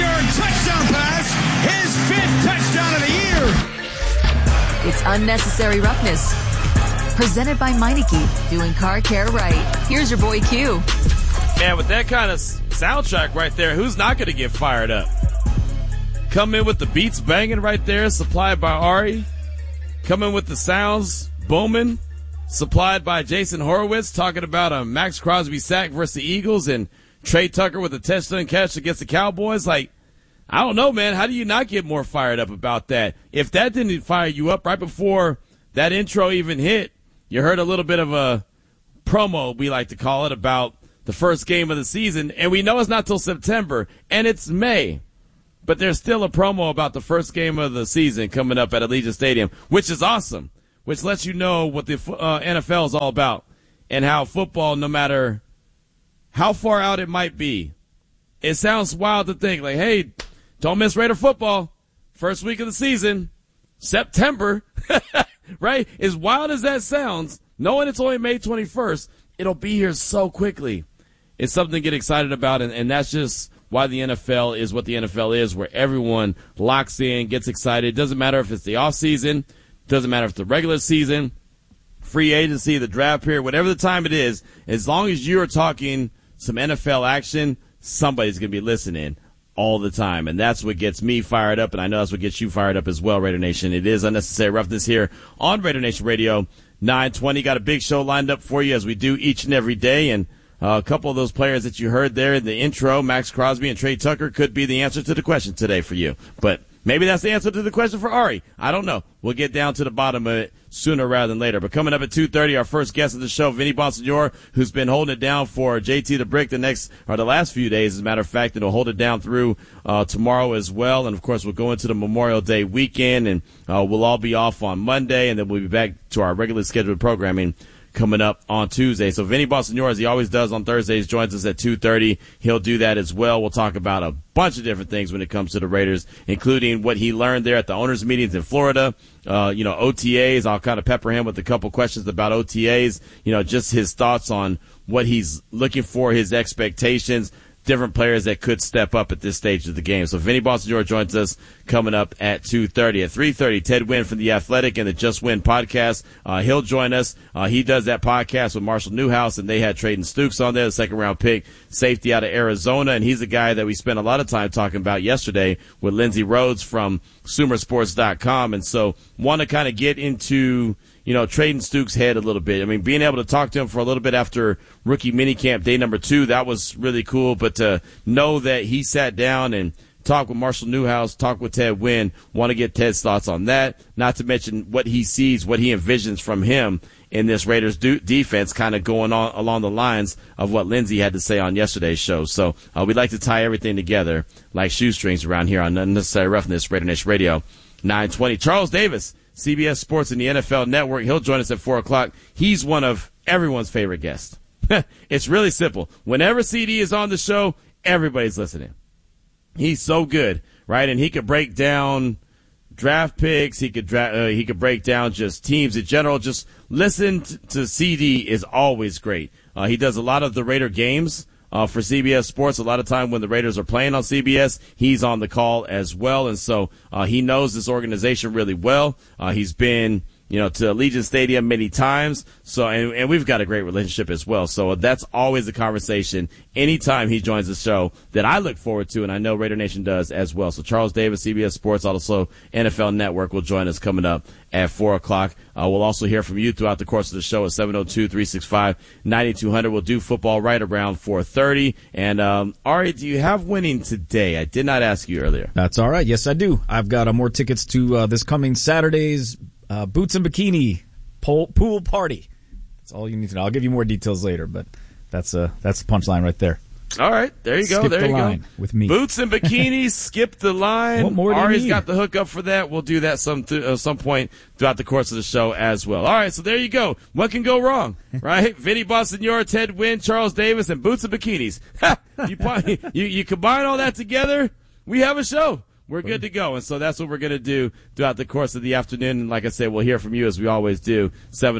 60-yard touchdown pass, his 5th touchdown of the year. It's Unnecessary Roughness. Presented by Meineke, doing car care right. Here's your boy Q. Man, with that kind of soundtrack right there, who's not going to get fired up? Come in with the beats banging right there, supplied by Ari. Come in with the sounds booming, supplied by Jason Horowitz, talking about a Max Crosby sack versus the Eagles and Trey Tucker with a touchdown catch against the Cowboys. Like, I don't know, man. How do you not get more fired up about that? If that didn't fire you up right before that intro even hit, you heard a little bit of a promo, we like to call it, about the first game of the season. And we know it's not till September, and it's May. But there's still a promo about the first game of the season coming up at Allegiant Stadium, which is awesome, which lets you know what the NFL is all about and how football, no matter how far out it might be, it sounds wild to think, like, hey, don't miss Raider football. First week of the season, September, right? As wild as that sounds, knowing it's only May 21st, it'll be here so quickly. It's something to get excited about, and that's just why the NFL is what the NFL is, where everyone locks in, gets excited. It doesn't matter if it's the offseason, doesn't matter if it's the regular season, free agency, the draft period, whatever the time it is, as long as you're talking some NFL action, somebody's going to be listening all the time. And that's what gets me fired up, and I know that's what gets you fired up as well, Raider Nation. It is Unnecessary Roughness here on Raider Nation Radio 920. Got a big show lined up for you as we do each and every day, and a couple of those players that you heard there in the intro, Max Crosby and Trey Tucker, could be the answer to the question today for you. But maybe that's the answer to the question for Ari. I don't know. We'll get down to the bottom of it sooner rather than later. But coming up at 2:30, our first guest of the show, Vinny Bonsignore, who's been holding it down for JT the Brick the last few days, as a matter of fact, and he'll hold it down through tomorrow as well. And, of course, we'll go into the Memorial Day weekend, and we'll all be off on Monday, and then we'll be back to our regularly scheduled programming coming up on Tuesday. So Vinny Bonsignore, as he always does on Thursdays, joins us at 2:30. He'll do that as well. We'll talk about a bunch of different things when it comes to the Raiders, including what he learned there at the owners' meetings in Florida. OTAs. I'll kind of pepper him with a couple questions about OTAs. Just his thoughts on what he's looking for, his expectations, different players that could step up at this stage of the game. So Vinny Bonsignore joins us coming up at 2:30. At 3:30, Ted Wynn from The Athletic and the Just Win podcast. He'll join us. He does that podcast with Marshall Newhouse, and they had Trayden Stukes on there, the second-round pick, safety out of Arizona. And he's a guy that we spent a lot of time talking about yesterday with Lindsey Rhodes from Sumersports.com. And so want to kind of get into Trayden Stukes' head a little bit. I mean, being able to talk to him for a little bit after rookie minicamp day number 2, that was really cool. But to know that he sat down and talked with Marshall Newhouse, talked with Ted Wynn, want to get Ted's thoughts on that, not to mention what he sees, what he envisions from him in this Raiders defense, kind of going on along the lines of what Lindsey had to say on yesterday's show. So we'd like to tie everything together like shoestrings around here on Unnecessary Roughness, Raider Nation Radio 920. Charles Davis, CBS Sports and the NFL Network. He'll join us at 4 o'clock. He's one of everyone's favorite guests. It's really simple. Whenever CD is on the show, everybody's listening. He's so good, right? And he could break down draft picks. He could break down just teams in general. Just listen to CD is always great. He does a lot of the Raider games for CBS Sports. A lot of time when the Raiders are playing on CBS, he's on the call as well. And so he knows this organization really well. He's been to Allegiant Stadium many times. So, and we've got a great relationship as well. So that's always a conversation anytime he joins the show that I look forward to, and I know Raider Nation does as well. So Charles Davis, CBS Sports, also NFL Network, will join us coming up at 4 o'clock. We'll also hear from you throughout the course of the show at 702-365-9200. We'll do football right around 4:30. And Ari, do you have winning today? I did not ask you earlier. That's all right. Yes, I do. I've got more tickets to this coming Saturday's Boots and Bikini pool party. That's all you need to know. I'll give you more details later, but that's the punchline right there. All right, there you go. Skip there the you line go. With me. Boots and bikinis, skip the line. What more do you Ari's need? got the hookup for that. We'll do that some point throughout the course of the show as well. All right, so there you go. What can go wrong, right? Vinny Bonsignore, Ted Wynn, Charles Davis, and Boots and Bikinis. You combine all that together, we have a show. We're good to go. And so that's what we're going to do throughout the course of the afternoon. And like I said, we'll hear from you as we always do,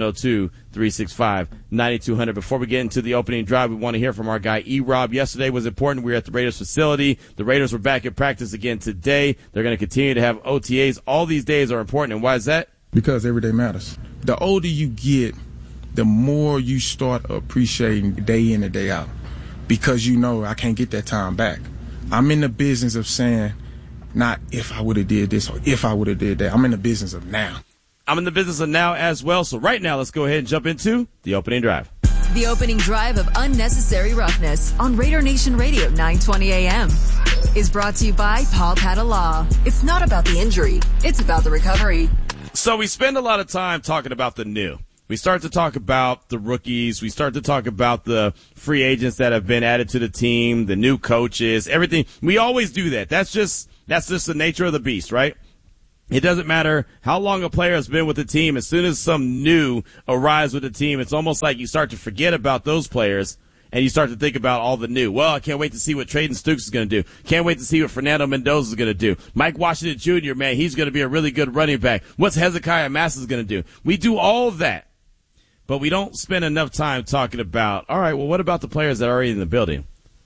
702-365-9200. Before we get into the opening drive, we want to hear from our guy E-Rob. Yesterday was important. We were at the Raiders facility. The Raiders were back in practice again today. They're going to continue to have OTAs. All these days are important. And why is that? Because every day matters. The older you get, the more you start appreciating day in and day out. Because you know I can't get that time back. I'm in the business of saying, not if I would have did this or if I would have did that. I'm in the business of now. I'm in the business of now as well. So right now, let's go ahead and jump into the opening drive. The opening drive of Unnecessary Roughness on Raider Nation Radio 920 AM is brought to you by Paul Patta Law. It's not about the injury. It's about the recovery. So we spend a lot of time talking about the new. We start to talk about the rookies. We start to talk about the free agents that have been added to the team, the new coaches, everything. We always do that. That's just the nature of the beast, right? It doesn't matter how long a player has been with the team. As soon as some new arrives with the team, it's almost like you start to forget about those players and you start to think about all the new. Well, I can't wait to see what Trayden Stukes is going to do. Can't wait to see what Fernando Mendoza is going to do. Mike Washington Jr., man, he's going to be a really good running back. What's Hezekiah Massa going to do? We do all of that. But we don't spend enough time talking about, all right, well, what about the players that are already in the building?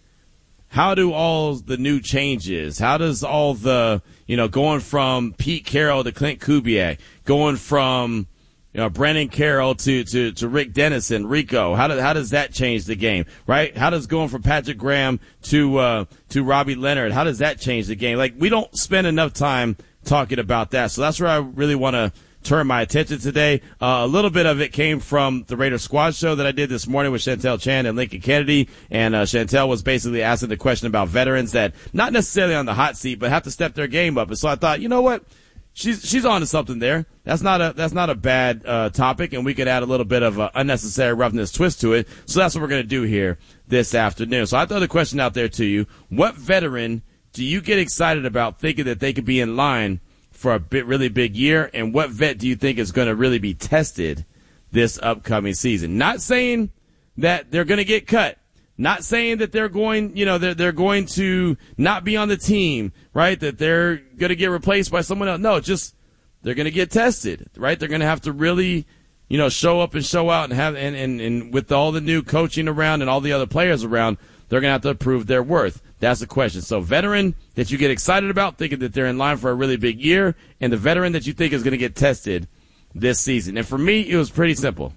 How do all the new changes, how does all the, going from Pete Carroll to Clint Kubiak, going from, Brandon Carroll to Rick Dennison, Rico, how does that change the game, right? How does going from Patrick Graham to Robbie Leonard, how does that change the game? Like, we don't spend enough time talking about that. So that's where I really want to turn my attention today. A little bit of it came from the Raider Squad show that I did this morning with Chantel Chan and Lincoln Kennedy. And Chantel was basically asking the question about veterans that not necessarily on the hot seat, but have to step their game up. And so I thought, you know what? She's on to something there. That's not a bad topic, and we could add a little bit of unnecessary roughness twist to it. So that's what we're going to do here this afternoon. So I throw the question out there to you. What veteran do you get excited about thinking that they could be in line for a really big year, and what vet do you think is going to really be tested this upcoming season? Not saying that they're going to get cut, not saying that they're going, they're going to not be on the team, right? That they're going to get replaced by someone else. No, just they're going to get tested, right? They're going to have to really, show up and show out and have, and with all the new coaching around and all the other players around, they're going to have to prove their worth. That's the question. So veteran that you get excited about, thinking that they're in line for a really big year, and the veteran that you think is going to get tested this season. And for me, it was pretty simple.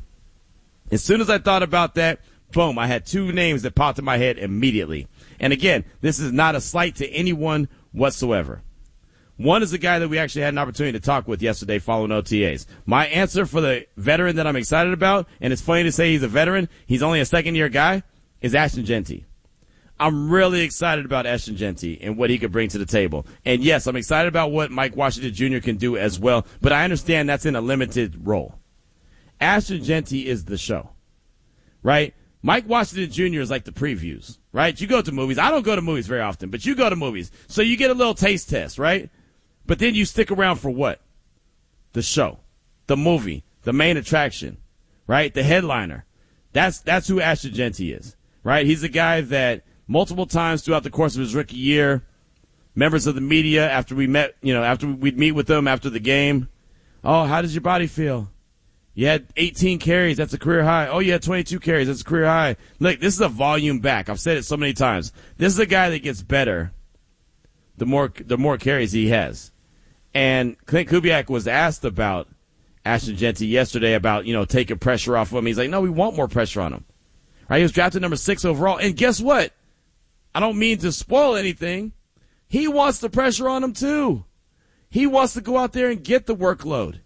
As soon as I thought about that, boom, I had two names that popped in my head immediately. And again, this is not a slight to anyone whatsoever. One is the guy that we actually had an opportunity to talk with yesterday following OTAs. My answer for the veteran that I'm excited about, and it's funny to say he's a veteran, he's only a second-year guy, is Ashton Jeanty. I'm really excited about Ashton Jeanty and what he could bring to the table. And yes, I'm excited about what Mike Washington Jr. can do as well, but I understand that's in a limited role. Ashton Jeanty is the show, right? Mike Washington Jr. is like the previews, right? You go to movies. I don't go to movies very often, but you go to movies. So you get a little taste test, right? But then you stick around for what? The show, the movie, the main attraction, right? The headliner. That's who Ashton Jeanty is, right? He's a guy that multiple times throughout the course of his rookie year, members of the media, after we'd meet with them after the game, oh, how does your body feel? You had 18 carries. That's a career high. Oh, you had 22 carries. That's a career high. Look, this is a volume back. I've said it so many times. This is a guy that gets better the more carries he has. And Clint Kubiak was asked about Ashton Jeanty yesterday about, taking pressure off of him. He's like, no, we want more pressure on him. Right? He was drafted number 6 overall. And guess what? I don't mean to spoil anything. He wants the pressure on him too. He wants to go out there and get the workload.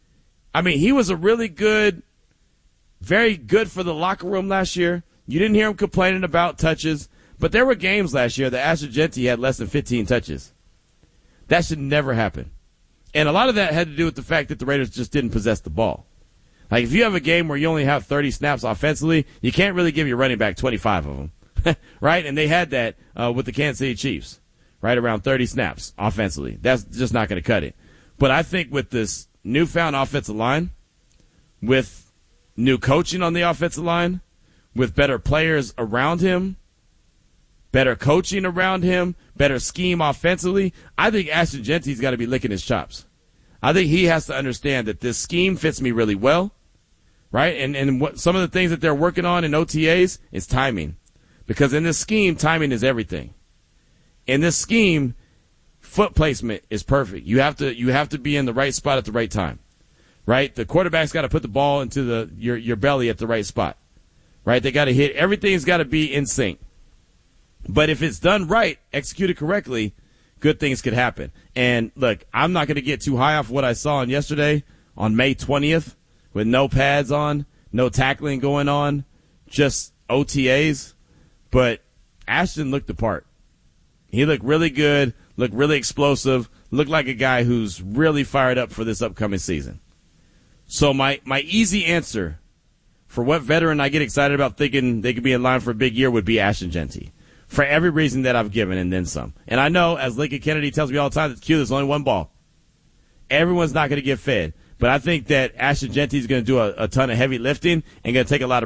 I mean, he was a really good, very good for the locker room last year. You didn't hear him complaining about touches, but there were games last year that Ashton Jeanty had less than 15 touches. That should never happen. And a lot of that had to do with the fact that the Raiders just didn't possess the ball. Like, if you have a game where you only have 30 snaps offensively, you can't really give your running back 25 of them. Right? And they had that with the Kansas City Chiefs, right around 30 snaps offensively. That's just not going to cut it. But I think with this newfound offensive line, with new coaching on the offensive line, with better players around him, better coaching around him, better scheme offensively, I think Ashton Genty's got to be licking his chops. I think he has to understand that this scheme fits me really well, right? And what some of the things that they're working on in OTAs is timing. Because in this scheme, timing is everything. In this scheme, foot placement is perfect. You have to be in the right spot at the right time, right? The quarterback's got to put the ball into your belly at the right spot, right? They got to hit. Everything's got to be in sync. But if it's done right, executed correctly, good things could happen. And look, I'm not going to get too high off what I saw on yesterday on May 20th with no pads on, no tackling going on, just OTAs. But Ashton looked the part. He looked really good, looked really explosive, looked like a guy who's really fired up for this upcoming season. So my easy answer for what veteran I get excited about thinking they could be in line for a big year would be Ashton Genty. For every reason that I've given and then some. And I know, as Lincoln Kennedy tells me all the time, that there's only one ball. Everyone's not going to get fed. But I think that Ashton Genty is going to do a ton of heavy lifting and going to take a lot of